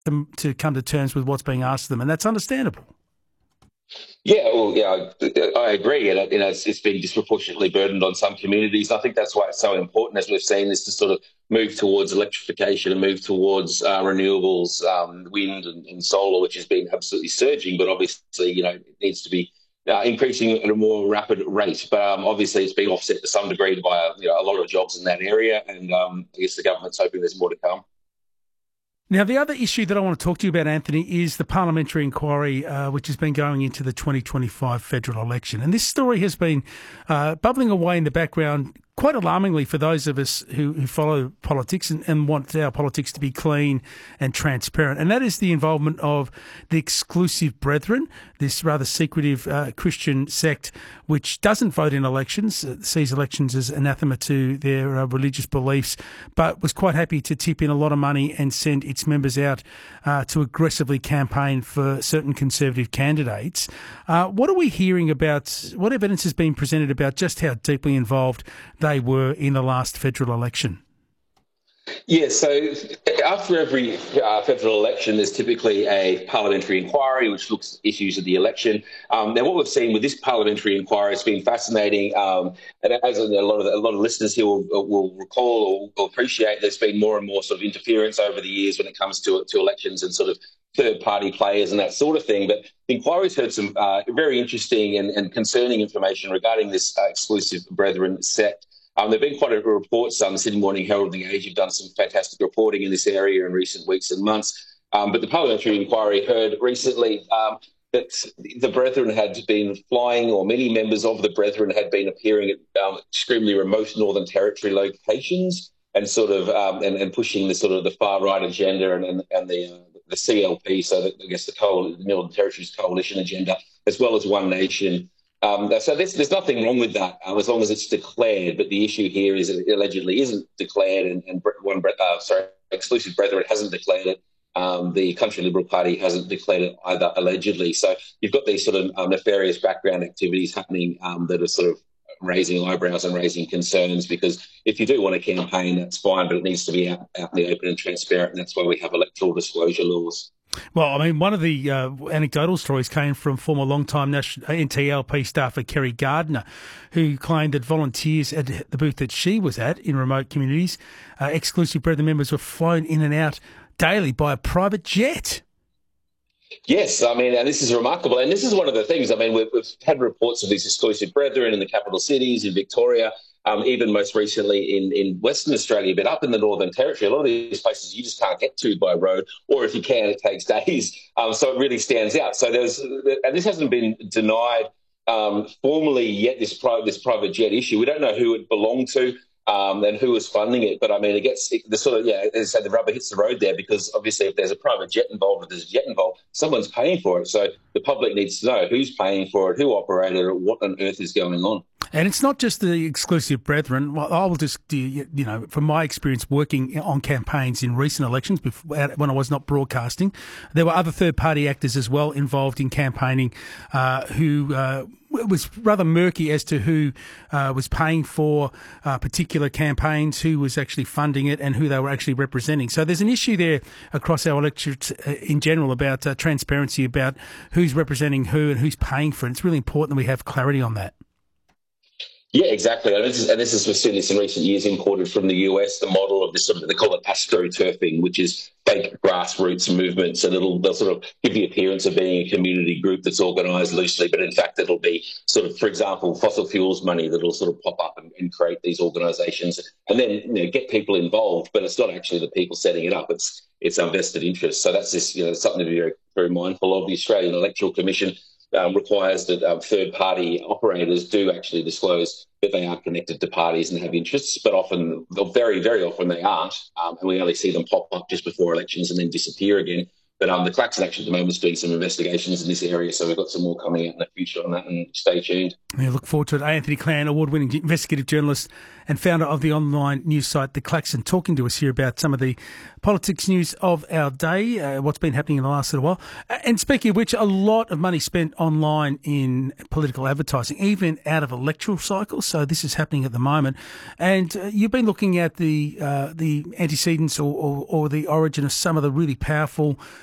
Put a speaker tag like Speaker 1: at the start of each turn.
Speaker 1: them to come to terms with what's being asked of them, and that's understandable.
Speaker 2: Yeah, well, yeah, I agree. And it's been disproportionately burdened on some communities. I think that's why it's so important, as we've seen, is to sort of move towards electrification and move towards renewables, wind and solar, which has been absolutely surging. But obviously, it needs to be increasing at a more rapid rate. But obviously, it's been offset to some degree by a lot of jobs in that area. And I guess the government's hoping there's more to come.
Speaker 1: Now, the other issue that I want to talk to you about, Anthony, is the parliamentary inquiry, which has been going into the 2025 federal election. And this story has been bubbling away in the background quite alarmingly for those of us who follow politics and want our politics to be clean and transparent. And that is the involvement of the Exclusive Brethren, this rather secretive Christian sect which doesn't vote in elections, sees elections as anathema to their religious beliefs, but was quite happy to tip in a lot of money and send its members out to aggressively campaign for certain Conservative candidates. What are we hearing about, what evidence has been presented about just how deeply involved they were in the last federal election?
Speaker 2: Yeah, so after every federal election, there's typically a parliamentary inquiry which looks at issues of the election. Now, what we've seen with this parliamentary inquiry has been fascinating, and as a lot of listeners here will recall or appreciate, there's been more and more sort of interference over the years when it comes to elections and sort of third-party players and that sort of thing. But the inquiry's heard some very interesting and concerning information regarding this Exclusive Brethren sect. There have been quite a few reports. The Sydney Morning Herald and The Age have done some fantastic reporting in this area in recent weeks and months. But the parliamentary inquiry heard recently that the Brethren had been flying, or many members of the Brethren had been appearing at extremely remote Northern Territory locations and sort of and pushing the sort of the far right agenda and the CLP, so that, I guess the Northern Territory's coalition agenda, as well as One Nation. So there's nothing wrong with that as long as it's declared. But the issue here is it allegedly isn't declared, and Exclusive Brethren hasn't declared it. The Country Liberal Party hasn't declared it either, allegedly. So you've got these sort of nefarious background activities happening that are sort of raising eyebrows and raising concerns, because if you do want a campaign, that's fine, but it needs to be out in the open and transparent, and that's why we have electoral disclosure laws.
Speaker 1: Well, I mean, one of the anecdotal stories came from former long-time NTLP staffer Kerry Gardner, who claimed that volunteers at the booth that she was at in remote communities, Exclusive Brethren members were flown in and out daily by a private jet.
Speaker 2: Yes, I mean, and this is remarkable. And this is one of the things, I mean, we've had reports of these Exclusive Brethren in the capital cities, in Victoria, even most recently in Western Australia, but up in the Northern Territory, a lot of these places you just can't get to by road, or if you can, it takes days. So it really stands out. So and this hasn't been denied formally yet, this private jet issue. We don't know who it belonged to and who was funding it. But I mean, as I said, the rubber hits the road there, because obviously if there's a private jet involved, if there's a jet involved, someone's paying for it. So the public needs to know who's paying for it, who operated it, what on earth is going on.
Speaker 1: And it's not just the Exclusive Brethren. Well, I will just, from my experience working on campaigns in recent elections, when I was not broadcasting, there were other third-party actors as well involved in campaigning who was rather murky as to who was paying for particular campaigns, who was actually funding it, and who they were actually representing. So there's an issue there across our electorate in general about transparency, about who's representing who and who's paying for it. It's really important that we have clarity on that.
Speaker 2: Yeah, exactly. And we've seen this in recent years, imported from the US, the model of this sort of, they call it astroturfing, which is fake grassroots movements, and they'll sort of give the appearance of being a community group that's organised loosely, but in fact it'll be sort of, for example, fossil fuels money that'll sort of pop up and create these organisations, and then get people involved, but it's not actually the people setting it up. It's our vested interest. So that's this, something to be very, very mindful of. The Australian Electoral Commission requires that third-party operators do actually disclose that they are connected to parties and have interests, but very, very often they aren't, and we only see them pop up just before elections and then disappear again. But the Klaxon Action at the moment is doing some investigations in this area, so we've got some more coming out in the future on that, and stay tuned.
Speaker 1: We look forward to it. Anthony Clan, award-winning investigative journalist and founder of the online news site The Klaxon, talking to us here about some of the politics news of our day, what's been happening in the last little while. And speaking of which, a lot of money spent online in political advertising, even out of electoral cycles. So this is happening at the moment. And you've been looking at the antecedents or the origin of some of the really powerful